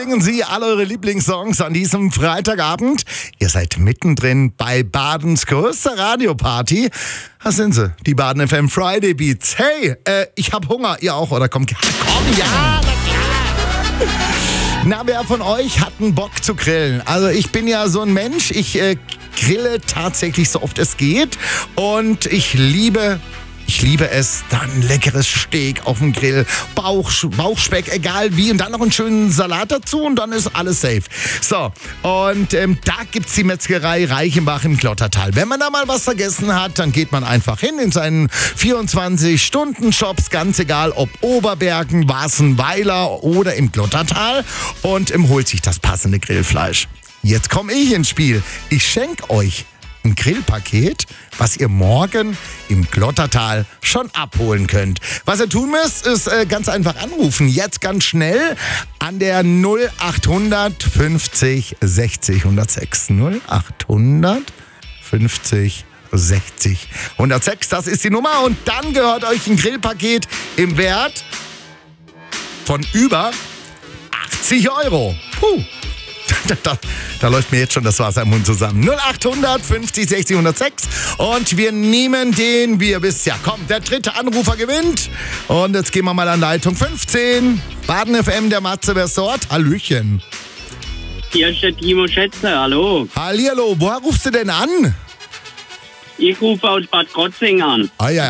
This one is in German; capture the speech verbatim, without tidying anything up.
singen Sie alle eure Lieblingssongs an diesem Freitagabend. Ihr seid mittendrin bei Badens größter Radioparty. Da sind sie, die Baden F M Friday Beats. Hey, äh, ich hab Hunger. Ihr auch, oder? Komm, komm, ja, na klar. Na, wer von euch hat einen Bock zu grillen? Also ich bin ja so ein Mensch, ich äh, grille tatsächlich so oft es geht. Und ich liebe... Ich liebe es, dann ein leckeres Steak auf dem Grill, Bauch, Bauchspeck, egal wie, und dann noch einen schönen Salat dazu und dann ist alles safe. So, und ähm, da gibt's die Metzgerei Reichenbach im Glottertal. Wenn man da mal was vergessen hat, dann geht man einfach hin in seinen vierundzwanzig-Stunden-Shops, ganz egal ob Oberbergen, Wassenweiler oder im Glottertal, und ähm, holt sich das passende Grillfleisch. Jetzt komme ich ins Spiel. Ich schenke euch ein Grillpaket, was ihr morgen im Glottertal schon abholen könnt. Was ihr tun müsst, ist äh, ganz einfach anrufen. Jetzt ganz schnell an der null achthundert fünfzig sechzig hundertsechs. null achthundert fünfzig sechzig hundertsechs, das ist die Nummer. Und dann gehört euch ein Grillpaket im Wert von über achtzig Euro. Puh. Da, da, da läuft mir jetzt schon das Wasser im Mund zusammen. null achthundert fünfzig sechzig hundertsechs. Und wir nehmen den, wie ihr wisst, ja komm, der dritte Anrufer gewinnt. Und jetzt gehen wir mal an Leitung fünfzehn. Baden F M, der Matze, wer ist dort? Hallöchen. Hier ist der Timo Schätze, hallo. Hallihallo, woher rufst du denn an? Ich rufe aus Bad Krotzing an. Ah ja,